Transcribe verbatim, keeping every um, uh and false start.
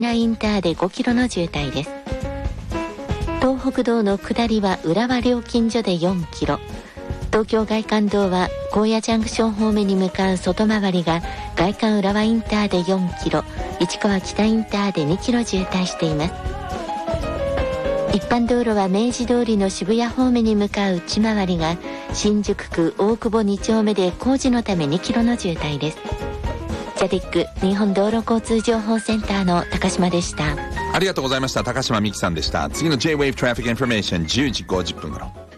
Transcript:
なインターでごキロの渋滞です。東北道の下りは浦和料金所でよんキロ、東京外環道は高野ジャンクション方面に向かう外回りが外環浦和インターでよんキロ、市川北インターでにキロ渋滞しています。一般道路は明治通りの渋谷方面に向かう内回りが新宿区大久保に丁目で工事のためにキロの渋滞です。ジャディック日本道路交通情報センターの高島でした。 ありがとうございました。高島美希さんでした。次の J-Wave Traffic Information じゅうじごじゅっぷん頃。